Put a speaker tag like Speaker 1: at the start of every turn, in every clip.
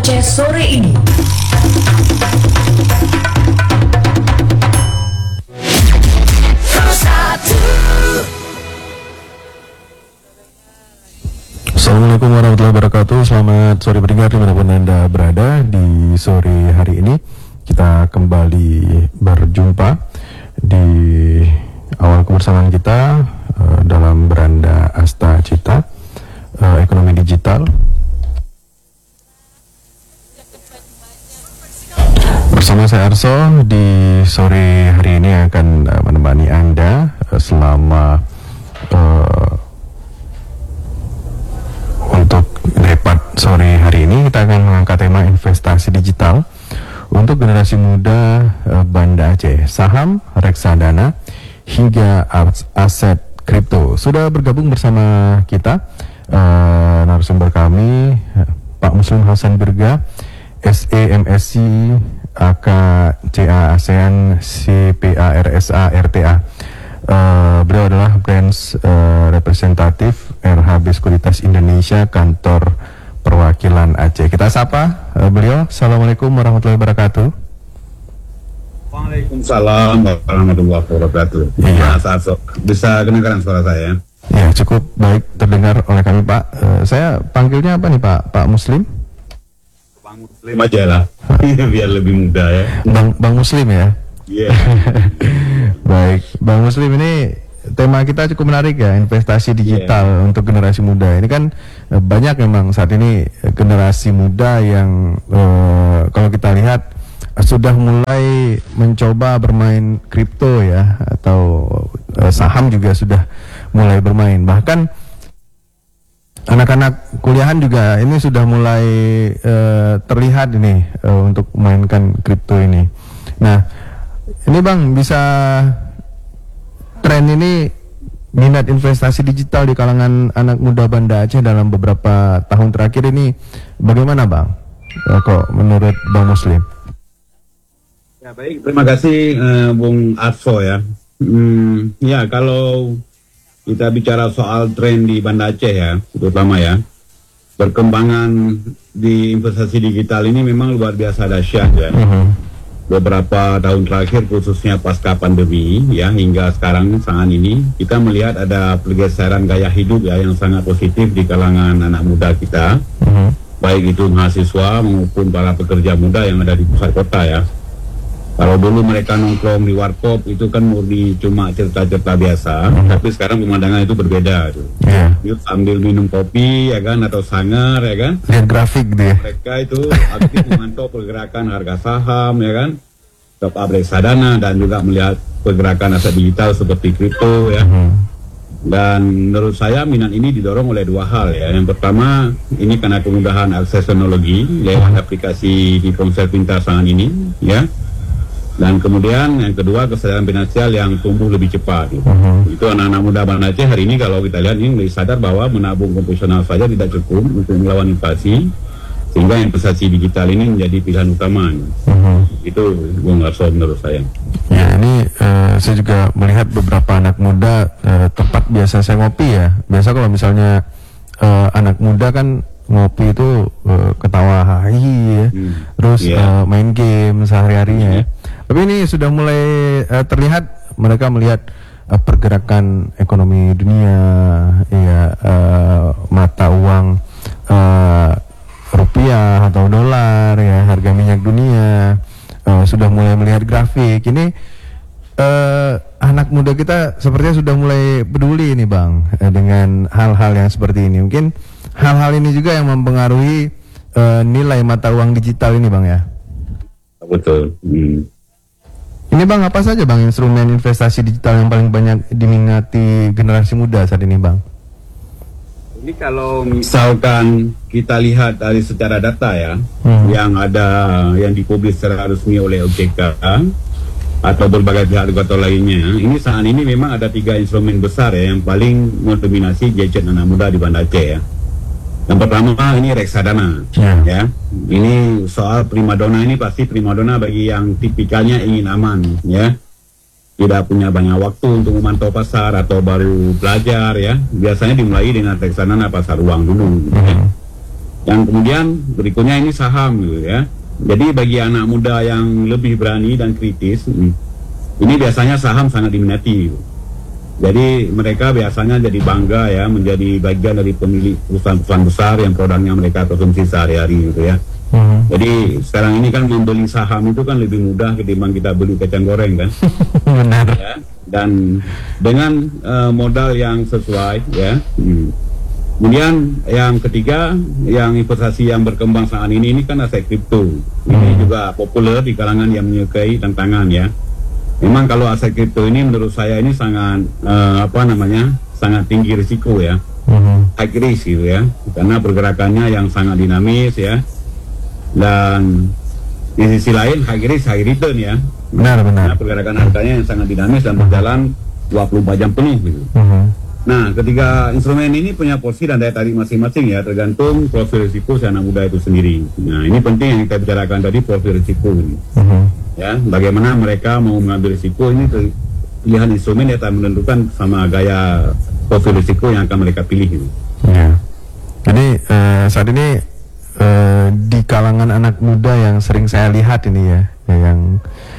Speaker 1: Aceh sore ini.
Speaker 2: Assalamualaikum warahmatullahi wabarakatuh. Selamat sore pendengar dimanapun Anda berada. Di sore hari ini kita kembali berjumpa di awal kebersamaan kita dalam beranda Asta Cita Ekonomi Digital. Bersama saya Arso, di sore hari ini akan menemani Anda selama untuk debat sore hari ini. Kita akan mengangkat tema investasi digital untuk generasi muda Banda Aceh, saham, reksadana, hingga aset kripto. Sudah bergabung bersama kita narasumber kami, Pak Muslim Hasan Birga, SEMSC, AKCA ASEAN, CPA RSA RTA. Beliau adalah branch representatif RHB Sekuritas Indonesia, kantor perwakilan Aceh. Kita sapa beliau. Assalamualaikum warahmatullahi wabarakatuh.
Speaker 3: Waalaikumsalam warahmatullahi wabarakatuh.
Speaker 2: Iya.
Speaker 3: Bisa kedengaran suara saya?
Speaker 2: Ya, cukup baik terdengar oleh kami, Pak. Saya panggilnya apa nih, Pak? Pak Muslim?
Speaker 3: Bang Muslim aja lah, biar lebih mudah ya.
Speaker 2: Bang Muslim ya?
Speaker 3: Iya.
Speaker 2: Baik, Bang Muslim, ini tema kita cukup menarik ya, investasi digital untuk generasi muda. Ini kan banyak memang saat ini generasi muda yang kalau kita lihat sudah mulai mencoba bermain kripto ya, atau saham juga sudah mulai bermain. Bahkan anak-anak kuliahan juga ini sudah mulai terlihat ini untuk memainkan kripto ini. Nah, ini Bang, bisa tren ini minat investasi digital di kalangan anak muda Banda Aceh dalam beberapa tahun terakhir ini bagaimana Bang? Kok menurut Bang Muslim?
Speaker 3: Ya baik, terima kasih Bung Arso ya. Ya, kalau kita bicara soal tren di Banda Aceh ya, terutama ya, perkembangan di investasi digital ini memang luar biasa dahsyat ya. Beberapa tahun terakhir khususnya pasca pandemi ya, hingga sekarang saat ini kita melihat ada pergeseran gaya hidup ya yang sangat positif di kalangan anak muda kita, baik itu mahasiswa maupun para pekerja muda yang ada di pusat kota ya. Kalau dulu mereka nongkrong di warkop itu kan murni cuma cerita-cerita biasa, tapi sekarang pemandangan itu berbeda tuh. Yuk sambil minum kopi ya kan, atau sangar ya kan.
Speaker 2: Lihat grafik deh.
Speaker 3: Mereka itu aktif memantau pergerakan harga saham ya kan, top up reksadana, dan juga melihat pergerakan aset digital seperti kripto ya. Dan menurut saya minat ini didorong oleh dua hal ya. Yang pertama, ini karena kemudahan akses teknologi lewat aplikasi di ponsel pintar saat ini ya. Dan kemudian yang kedua, kesadaran finansial yang tumbuh lebih cepat gitu. Itu anak-anak muda Banda Aceh hari ini kalau kita lihat ini lebih sadar bahwa menabung konvensional saja tidak cukup untuk melawan inflasi, sehingga investasi digital ini menjadi pilihan utama. Itu Bung Arso menurut saya.
Speaker 2: Ya, ini saya juga melihat beberapa anak muda tempat biasa saya ngopi ya. Biasa kalau misalnya anak muda kan ngopi itu ketawa hahi ya, terus main game sehari-harinya ya. Tapi ini sudah mulai terlihat mereka melihat pergerakan ekonomi dunia ya, mata uang rupiah atau dolar ya, harga minyak dunia, sudah mulai melihat grafik. Ini anak muda kita sepertinya sudah mulai peduli ini Bang dengan hal-hal yang seperti ini. Mungkin hal-hal ini juga yang mempengaruhi nilai mata uang digital ini Bang ya.
Speaker 3: Betul.
Speaker 2: Ini Bang, apa saja Bang instrumen investasi digital yang paling banyak diminati generasi muda saat ini Bang?
Speaker 3: Ini kalau misalkan kita lihat dari secara data ya, yang ada yang dipublis secara resmi oleh OJK atau berbagai pihak regulator lainnya, ini saat ini memang ada 3 instrumen besar ya yang paling mendominasi gadget anak muda di Banda Aceh ya. Yang pertama ini reksadana ya. Ini soal primadona, ini pasti primadona bagi yang tipikalnya ingin aman ya, tidak punya banyak waktu untuk memantau pasar atau baru belajar ya. Biasanya dimulai dengan reksadana pasar uang dulu ya. Yang kemudian berikutnya ini saham gitu ya. Jadi bagi anak muda yang lebih berani dan kritis, ini biasanya saham sangat diminati gitu. Jadi mereka biasanya jadi bangga ya menjadi bagian dari pemilik perusahaan-perusahaan besar yang produknya mereka konsumsi sehari-hari gitu ya. Jadi sekarang ini kan membeli saham itu kan lebih mudah ketimbang kita beli kacang goreng kan.
Speaker 2: Benar.
Speaker 3: Ya. Dan dengan modal yang sesuai ya. Kemudian yang ketiga, yang investasi yang berkembang saat ini kan aset kripto. Ini juga populer di kalangan yang menyukai tantangan ya. Memang kalau aset kripto ini menurut saya ini sangat sangat tinggi risiko ya, high risk gitu ya, karena pergerakannya yang sangat dinamis ya, dan di sisi lain high risk high return ya.
Speaker 2: Benar.
Speaker 3: Nah, pergerakan harganya yang sangat dinamis dan berjalan 24 jam penuh gitu. Nah, ketiga instrumen ini punya porsi dan daya tarik masing-masing ya, tergantung profil risiko si anak muda itu sendiri. Nah, ini penting yang kita bicarakan tadi, profil risiko ini. Ya, bagaimana mereka mau mengambil risiko ini, pilihan instrumen yang akan menentukan sama gaya profil risiko yang akan mereka pilih. Gitu.
Speaker 2: Ya. Jadi saat ini di kalangan anak muda yang sering saya lihat ini ya, yang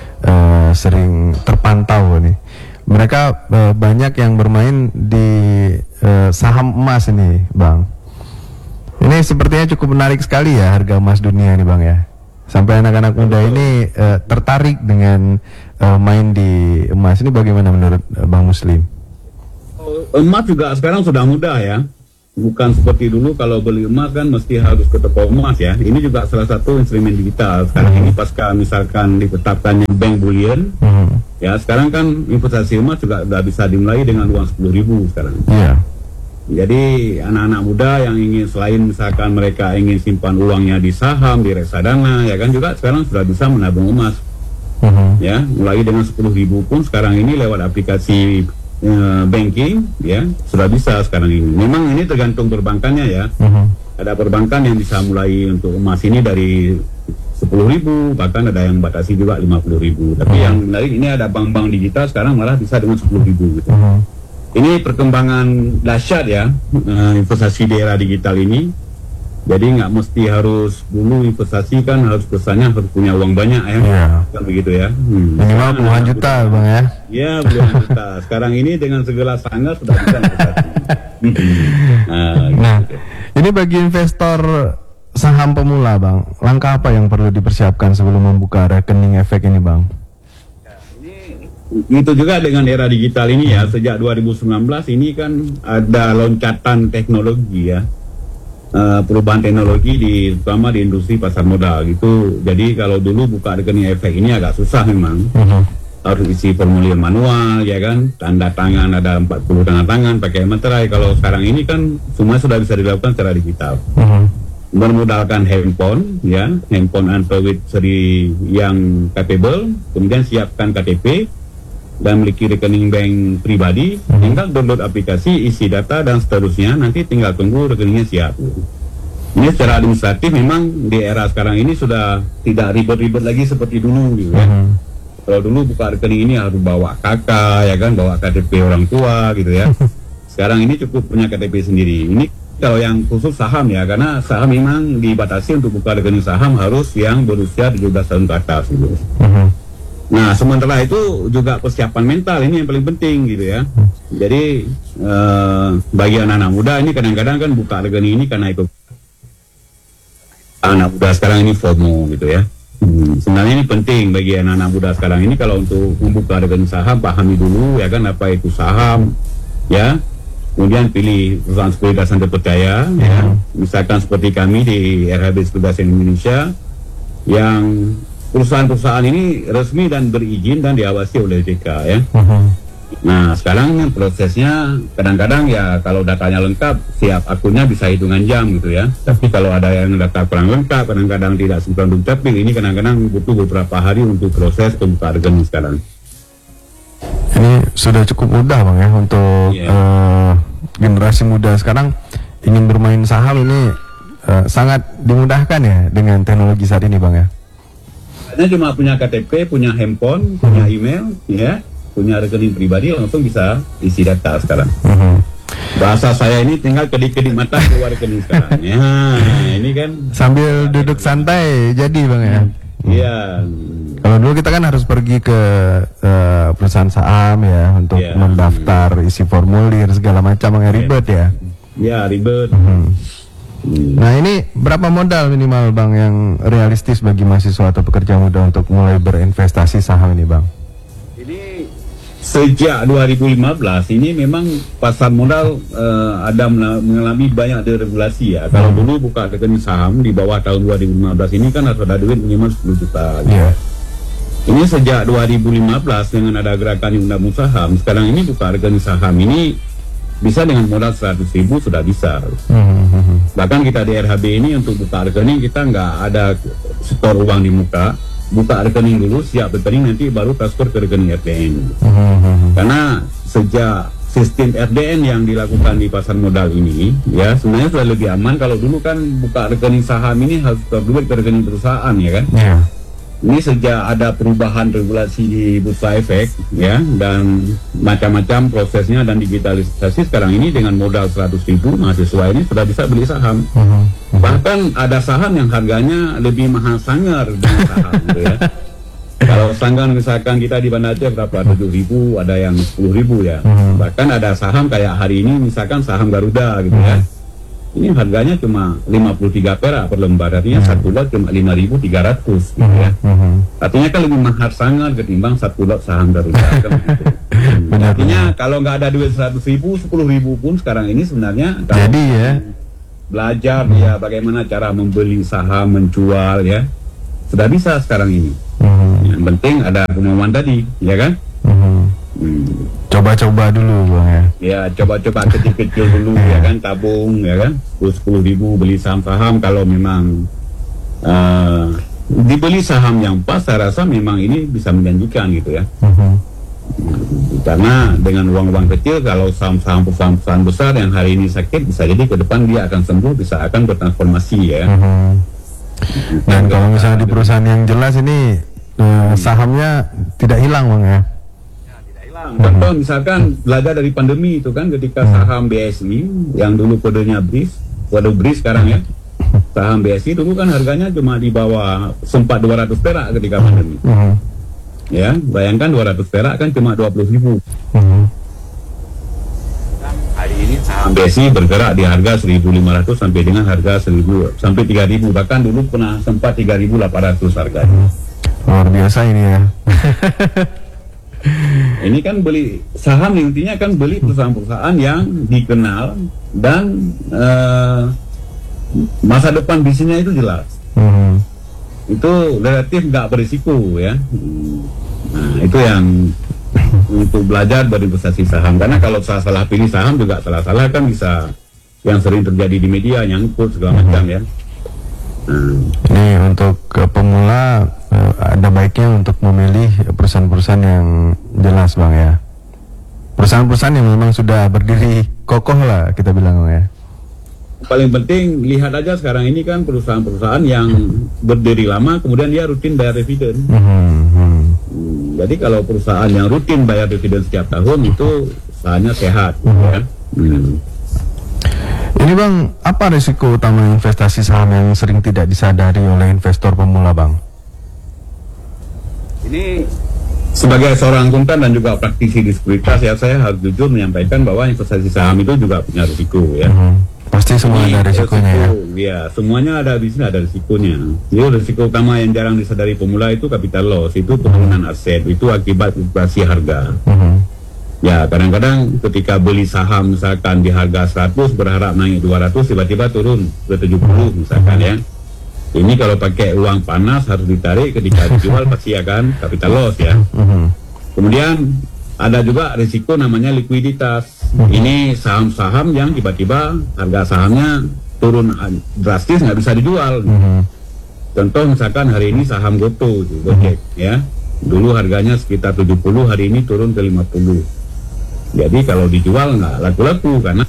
Speaker 2: sering terpantau nih. Mereka banyak yang bermain di saham emas ini, Bang. Ini sepertinya cukup menarik sekali ya harga emas dunia ini, Bang ya. Sampai anak-anak muda ini tertarik dengan main di emas. Ini bagaimana menurut Bang Muslim?
Speaker 3: Emas juga sekarang sudah mudah ya. Bukan seperti dulu kalau beli emas kan mesti harus ke toko emas ya. Ini juga salah satu instrumen digital. Sekarang ini pasca misalkan ditetapkannya bank bullion, ya sekarang kan investasi emas juga sudah bisa dimulai dengan uang 10.000 sekarang.
Speaker 2: Yeah. Jadi
Speaker 3: anak-anak muda yang ingin selain misalkan mereka ingin simpan uangnya di saham, di reksadana, ya kan juga sekarang sudah bisa menabung emas. Ya, mulai dengan 10.000 pun sekarang ini lewat aplikasi banking ya sudah bisa sekarang ini. Memang ini tergantung perbankannya ya. Ada perbankan yang bisa mulai untuk emas ini dari 10.000, bahkan ada yang batasi juga 50.000. Tapi yang menarik ini ada bank-bank digital sekarang malah bisa dengan 10.000 gitu. Ini perkembangan dahsyat ya, investasi di era digital ini. Jadi nggak mesti harus dulu investasi kan harus kesannya harus punya uang banyak ya, kan begitu ya.
Speaker 2: Minimal puluhan juta Bang ya.
Speaker 3: Ya puluhan juta. Sekarang ini dengan segala sanggar sudah bisa investasi.
Speaker 2: Nah, ini bagi investor saham pemula Bang, langkah apa yang perlu dipersiapkan sebelum membuka rekening efek ini Bang?
Speaker 3: Itu juga dengan era digital ini ya, sejak 2019 ini kan ada loncatan teknologi ya. Perubahan teknologi terutama di industri pasar modal gitu. Jadi kalau dulu buka rekening efek ini agak susah memang. Harus isi formulir manual ya kan, tanda tangan ada 40 tanda tangan pakai materai. Kalau sekarang ini kan semua sudah bisa dilakukan secara digital. Bermodalkan handphone ya, handphone Android seri yang capable, kemudian siapkan KTP dan memiliki rekening bank pribadi, tinggal download aplikasi, isi data dan seterusnya, nanti tinggal tunggu rekeningnya siap. Ini secara administratif memang di era sekarang ini sudah tidak ribet-ribet lagi seperti dulu gitu ya. Kalau dulu buka rekening ini harus bawa kakak ya kan, bawa KTP orang tua gitu ya. Sekarang ini cukup punya KTP sendiri. Ini kalau yang khusus saham ya, karena saham memang dibatasi untuk buka rekening saham harus yang berusia 17 tahun ke atas gitu. Nah, sementara itu juga persiapan mental ini yang paling penting gitu ya. Jadi bagi anak-anak muda ini kadang-kadang kan buka rekening ini karena ikut anak muda sekarang ini FOMO gitu ya. Sebenarnya ini penting bagi anak-anak muda sekarang ini kalau untuk membuka rekening saham, pahami dulu ya kan apa itu saham ya. Kemudian pilih perusahaan sekuritas yang terpercaya ya. Misalkan seperti kami di RHB Sekuritas Indonesia yang perusahaan-perusahaan ini resmi dan berizin dan diawasi oleh OJK ya. Nah sekarang prosesnya kadang-kadang ya kalau datanya lengkap siap akunnya bisa hitungan jam gitu ya. Tapi kalau ada yang data kurang lengkap kadang-kadang tidak sinkron dukcapil, ini kadang-kadang butuh beberapa hari untuk proses pembukaan rekening sekarang.
Speaker 2: Ini sudah cukup mudah Bang ya untuk generasi muda sekarang ingin bermain saham ini sangat dimudahkan ya dengan teknologi saat ini Bang ya.
Speaker 3: Hanya cuma punya KTP, punya handphone, punya email, ya, punya rekening pribadi langsung bisa isi data sekarang. Bahasa saya ini tinggal kedip-kedip mata keluar rekening sekarang. Ya, ini kan
Speaker 2: Sambil duduk santai jadi bang ya.
Speaker 3: iya.
Speaker 2: Kalau dulu kita kan harus pergi ke perusahaan saham ya untuk
Speaker 3: Iya.
Speaker 2: mendaftar, isi formulir segala macam, yang ribet ya.
Speaker 3: Ya, ribet.
Speaker 2: Nah ini berapa modal minimal bang yang realistis bagi mahasiswa atau pekerja muda untuk mulai berinvestasi saham ini bang?
Speaker 3: Ini sejak 2015 ini memang pasar modal ada mengalami banyak deregulasi ya. Kalau dulu buka rekening saham di bawah tahun 2015 ini kan harus ada duit minimal 10 juta. Gitu.
Speaker 2: Iya.
Speaker 3: Ini sejak 2015 dengan ada gerakan undang-undang saham, sekarang ini buka rekening saham ini bisa dengan modal 100.000 sudah bisa. Bahkan kita di RHB ini untuk buka rekening kita nggak ada setor uang di muka, buka rekening dulu, siap rekening, nanti baru transfer ke rekening RDN. Karena sejak sistem RDN yang dilakukan di pasar modal ini, ya sebenarnya sudah lebih aman. Kalau dulu kan buka rekening saham ini harus setor duit ke rekening perusahaan, ya kan?
Speaker 2: Iya.
Speaker 3: Ini sejak ada perubahan regulasi di Bursa Efek, ya, dan macam-macam prosesnya dan digitalisasi, sekarang ini dengan modal 100.000 mahasiswa ini sudah bisa beli saham. Bahkan ada saham yang harganya lebih mahal sangar dengan saham, gitu ya. Kalau sanggan misalkan kita di Banda Aceh berapa, 7.000, ada yang 10.000 ya. Bahkan ada saham kayak hari ini misalkan saham Garuda gitu ya. Ini harganya cuma 53 perak per lembar, artinya satu lot cuma 5.300 gitu ya. Artinya kan lebih mahal sangat ketimbang satu lot saham Garuda kan begitu. Artinya kalau nggak ada duit 100.000, 10.000 pun sekarang ini sebenarnya
Speaker 2: Jadi ya.
Speaker 3: belajar ya bagaimana cara membeli saham, menjual ya, sudah bisa sekarang ini. Yang penting ada kemauan tadi, ya kan?
Speaker 2: Coba-coba dulu bang ya.
Speaker 3: Ya coba-coba kecil-kecil dulu ya kan, tabung ya kan, 10.000 beli saham-saham. Kalau memang dibeli saham yang pas, saya rasa memang ini bisa menjanjikan gitu ya. Karena dengan uang-uang kecil, kalau saham-saham perusahaan besar yang hari ini sakit, bisa jadi ke depan dia akan sembuh, bisa akan bertransformasi ya.
Speaker 2: Dan kalau misalnya di perusahaan yang jelas ini sahamnya tidak hilang bang ya.
Speaker 3: Contoh misalkan belajar dari pandemi itu kan, ketika saham BSI yang dulu kodenya BRIS, kode BRIS sekarang ya, saham BSI dulu kan harganya cuma di bawah, sempat 200 perak ketika pandemi. Ya, bayangkan 200 perak kan cuma 20.000. Hari ini saham BSI bergerak di harga 1.500 sampai dengan harga 1.000 sampai 3.000, bahkan dulu pernah sempat 3.800 harganya.
Speaker 2: Luar biasa ini ya.
Speaker 3: Ini kan beli saham, intinya kan beli perusahaan-perusahaan yang dikenal dan masa depan bisnisnya itu jelas. Itu relatif nggak berisiko ya. Nah itu yang untuk belajar berinvestasi saham, karena kalau salah pilih saham juga salah-salah kan bisa, yang sering terjadi di media, nyangkut segala macam ya.
Speaker 2: Ini untuk pemula ada baiknya untuk memilih perusahaan-perusahaan yang jelas bang ya. Perusahaan-perusahaan yang memang sudah berdiri kokoh lah kita bilang bang ya.
Speaker 3: Paling penting lihat aja sekarang ini kan perusahaan-perusahaan yang berdiri lama kemudian dia rutin bayar dividen. Jadi kalau perusahaan yang rutin bayar dividen setiap tahun itu usahanya sehat, ya.
Speaker 2: Ini bang, apa risiko utama investasi saham yang sering tidak disadari oleh investor pemula bang?
Speaker 3: Ini sebagai seorang akuntan dan juga praktisi di sekuritas ya, saya harus jujur menyampaikan bahwa investasi saham itu juga punya risiko ya.
Speaker 2: Pasti semua ada risikonya ya.
Speaker 3: Ya, semuanya ada di sini, ada risikonya. Jadi risiko utama yang jarang disadari pemula itu capital loss, itu penurunan aset, itu akibat fluktuasi harga. Ya, kadang-kadang ketika beli saham misalkan di harga 100 berharap naik 200, tiba-tiba turun ke 70 misalkan ya. Ini kalau pakai uang panas harus ditarik, ketika dijual pasti akan capital loss ya. Kemudian ada juga risiko namanya likuiditas. Ini saham-saham yang tiba-tiba harga sahamnya turun drastis, nggak bisa dijual. Contoh misalkan hari ini saham Goto, Gojek ya. Dulu harganya sekitar 70, hari ini turun ke 50. Jadi kalau dijual nggak laku-laku karena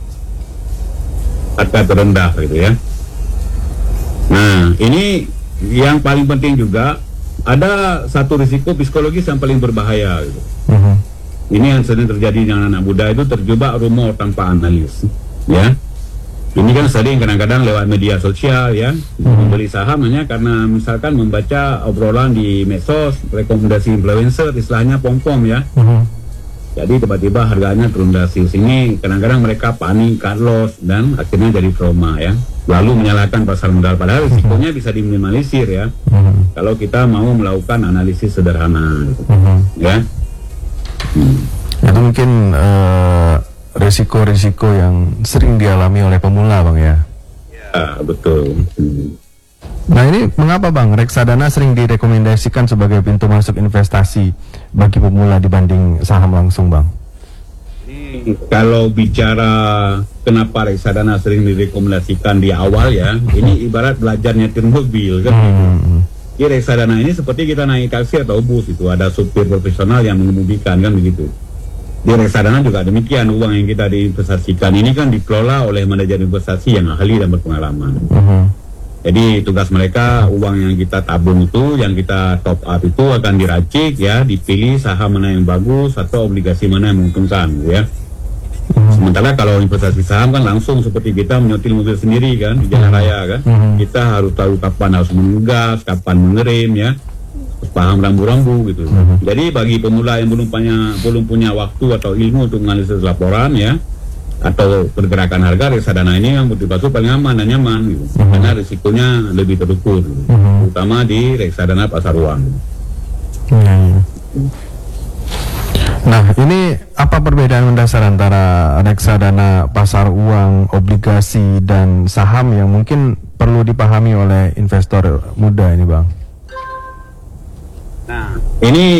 Speaker 3: harga terendah gitu ya. Nah ini yang paling penting juga, ada satu risiko psikologis yang paling berbahaya gitu. Ini yang sering terjadi dengan anak muda itu terjebak rumor tanpa analis, ya. Ini kan sering kadang-kadang lewat media sosial, ya, membeli saham hanya karena misalkan membaca obrolan di medsos, rekomendasi influencer, istilahnya pom-pom, ya. Jadi tiba-tiba harganya turun drastis. Ini kadang-kadang mereka panik, cut loss, dan akhirnya jadi trauma, ya. Lalu menyalahkan pasar modal, padahal risikonya bisa diminimalisir, ya. Kalau kita mau melakukan analisis sederhana, gitu. Ya.
Speaker 2: Itu mungkin risiko-risiko yang sering dialami oleh pemula, Bang, ya.
Speaker 3: Ya, betul.
Speaker 2: Nah, ini mengapa, Bang, reksadana sering direkomendasikan sebagai pintu masuk investasi bagi pemula dibanding saham langsung, Bang?
Speaker 3: Ini kalau bicara kenapa reksadana sering direkomendasikan di awal, ya, ini ibarat belajar nyetir mobil, kan. Jadi reksadana ini seperti kita naik taksi atau bus, itu ada supir profesional yang mengemudikan, kan begitu. Di reksadana juga demikian, uang yang kita diinvestasikan ini kan dikelola oleh manajer investasi yang ahli dan berpengalaman. Jadi tugas mereka, uang yang kita tabung itu, yang kita top up itu akan diracik, ya, dipilih saham mana yang bagus atau obligasi mana yang menguntungkan, ya. Sementara kalau investasi saham kan langsung seperti kita menyetir mobil sendiri, kan, di jalan raya, kan. Kita harus tahu kapan harus mengas, kapan mengerem, ya, paham rambu-rambu, gitu. Jadi bagi pemula yang belum punya waktu atau ilmu untuk menganalisis laporan, ya, atau pergerakan harga, reksadana ini yang betul-betul paling aman dan nyaman, gitu. Karena risikonya lebih terukur, terutama di reksadana pasar uang.
Speaker 2: Nah, ini apa perbedaan mendasar antara reksadana pasar uang, obligasi, dan saham yang mungkin perlu dipahami oleh investor muda ini, Bang?
Speaker 3: Nah, ini